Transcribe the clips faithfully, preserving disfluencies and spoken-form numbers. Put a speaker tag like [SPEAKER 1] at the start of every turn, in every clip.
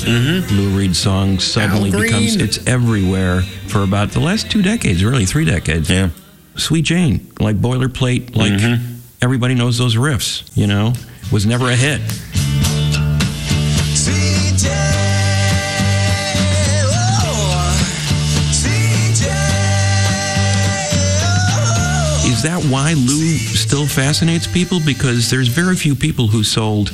[SPEAKER 1] Mm-hmm.
[SPEAKER 2] Lou Reed song suddenly
[SPEAKER 1] Al
[SPEAKER 2] becomes,
[SPEAKER 1] Green.
[SPEAKER 2] it's everywhere for about the last two decades, really, three decades.
[SPEAKER 1] Yeah.
[SPEAKER 2] Sweet Jane, like boilerplate, like
[SPEAKER 1] Mm-hmm.
[SPEAKER 2] everybody knows those riffs, you know, was never a hit.
[SPEAKER 3] Sweet Jane, oh, Sweet Jane, oh.
[SPEAKER 2] Is that why Lou still fascinates people? Because there's very few people who sold,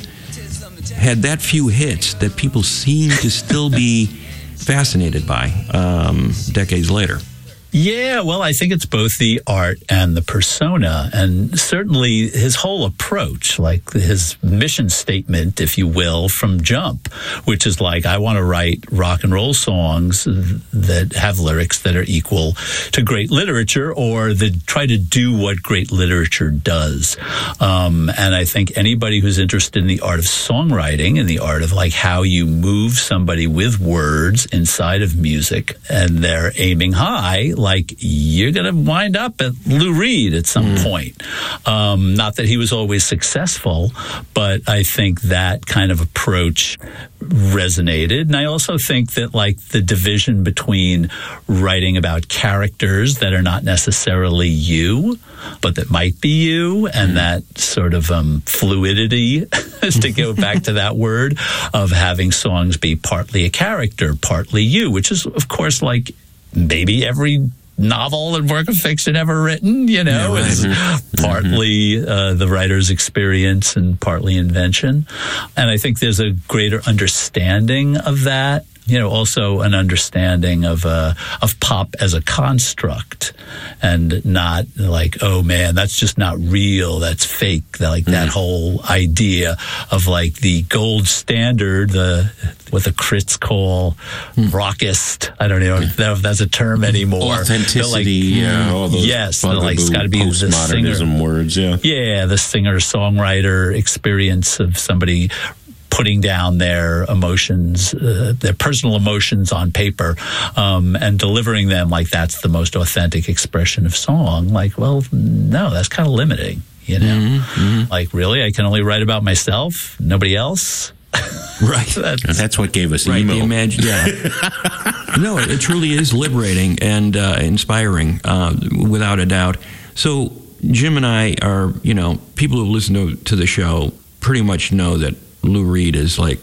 [SPEAKER 2] had that few hits that people seem to still be fascinated by um, decades later.
[SPEAKER 4] Yeah, well, I think it's both the art and the persona, and certainly his whole approach, like his mission statement, if you will, from Jump, which is like, I want to write rock and roll songs that have lyrics that are equal to great literature, or that try to do what great literature does. Um, and I think anybody who's interested in the art of songwriting and the art of like how you move somebody with words inside of music, and they're aiming high, like you're going to wind up at Lou Reed at some mm. point. Um, not that he was always successful, but I think that kind of approach resonated. And I also think that like the division between writing about characters that are not necessarily you, but that might be you, and mm. that sort of um, fluidity, to go back to that word, of having songs be partly a character, partly you, which is, of course, like maybe every novel and work of fiction ever written, you know,
[SPEAKER 2] yeah, right.
[SPEAKER 4] is
[SPEAKER 2] mm-hmm.
[SPEAKER 4] partly uh, the writer's experience and partly invention. And I think there's a greater understanding of that. You know, also an understanding of uh, of pop as a construct, and not like, oh man, that's just not real, that's fake. Like mm. that whole idea of like the gold standard, the what the crits call mm. rockist. I don't know if that's a term anymore.
[SPEAKER 1] Authenticity,
[SPEAKER 4] like,
[SPEAKER 1] yeah, all those
[SPEAKER 4] yes, like it's got to be the
[SPEAKER 1] postmodernism
[SPEAKER 4] singer,
[SPEAKER 1] words, yeah,
[SPEAKER 4] yeah, the singer-songwriter experience of somebody putting down their emotions, uh, their personal emotions on paper, um, and delivering them like that's the most authentic expression of song. Like, well, no, that's kind of limiting, you know?
[SPEAKER 2] Mm-hmm, mm-hmm.
[SPEAKER 4] Like, really? I can only write about myself? Nobody else?
[SPEAKER 2] Right.
[SPEAKER 1] that's, that's what gave us
[SPEAKER 2] right,
[SPEAKER 1] emo.
[SPEAKER 2] The imag- yeah. No, it, it truly is liberating and uh, inspiring, uh, without a doubt. So Jim and I are, you know, people who listen to, to the show pretty much know that Lou Reed is like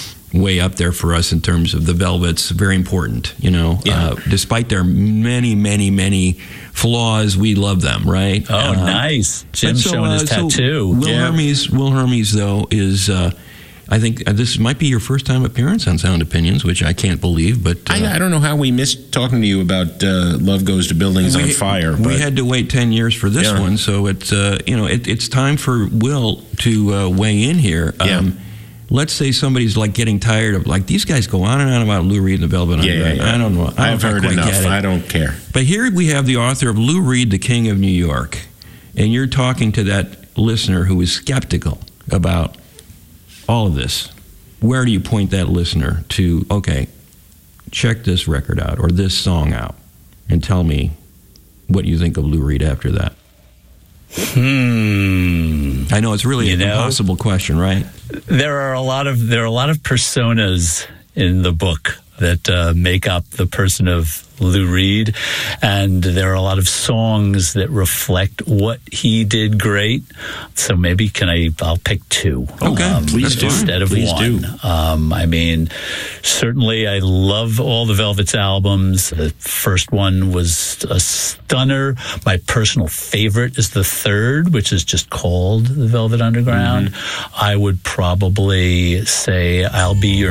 [SPEAKER 2] way up there for us in terms of the Velvets. Very important, you know.
[SPEAKER 4] Yeah.
[SPEAKER 2] Uh, despite their many, many, many flaws, we love them, right?
[SPEAKER 4] Oh,
[SPEAKER 2] uh,
[SPEAKER 4] nice. Jim
[SPEAKER 2] so,
[SPEAKER 4] showing his
[SPEAKER 2] uh,
[SPEAKER 4] tattoo.
[SPEAKER 2] So Will
[SPEAKER 4] yeah.
[SPEAKER 2] Hermes, Will Hermes, though, is. Uh, I think uh, this might be your first time appearance on Sound Opinions, which I can't believe. But uh,
[SPEAKER 1] I, I don't know how we missed talking to you about uh, Love Goes to Buildings
[SPEAKER 2] we,
[SPEAKER 1] on Fire.
[SPEAKER 2] We
[SPEAKER 1] but
[SPEAKER 2] had to wait ten years for this
[SPEAKER 1] yeah.
[SPEAKER 2] one, so it's uh, you know it, it's time for Will to uh, weigh in here.
[SPEAKER 1] Yeah.
[SPEAKER 2] Um, let's say somebody's like getting tired of like these guys go on and on about Lou Reed and the Velvet
[SPEAKER 1] yeah,
[SPEAKER 2] Underground.
[SPEAKER 1] yeah, yeah.
[SPEAKER 2] I don't know. I
[SPEAKER 1] I've
[SPEAKER 2] don't
[SPEAKER 1] heard
[SPEAKER 2] quite
[SPEAKER 1] enough.
[SPEAKER 2] get it.
[SPEAKER 1] I don't care.
[SPEAKER 2] But here we have the author of Lou Reed, the King of New York, and you're talking to that listener who is skeptical about all of this. Where do you point that listener to, okay, check this record out or this song out and tell me what you think of Lou Reed after that?
[SPEAKER 4] Hmm.
[SPEAKER 2] I know it's really
[SPEAKER 4] you
[SPEAKER 2] an
[SPEAKER 4] know,
[SPEAKER 2] impossible question, right?
[SPEAKER 4] There are a lot of there are a lot of personas in the book that uh, make up the person of Lou Reed, and there are a lot of songs that reflect what he did great. So maybe can I? I'll pick two.
[SPEAKER 2] Okay,
[SPEAKER 4] um,
[SPEAKER 1] please do.
[SPEAKER 4] Instead of
[SPEAKER 1] Please
[SPEAKER 4] one.
[SPEAKER 1] do.
[SPEAKER 4] Um, I mean, certainly I love all the Velvet's albums. The first one was a stunner. My personal favorite is the third, which is just called The Velvet Underground. Mm-hmm. I would probably say I'll Be Your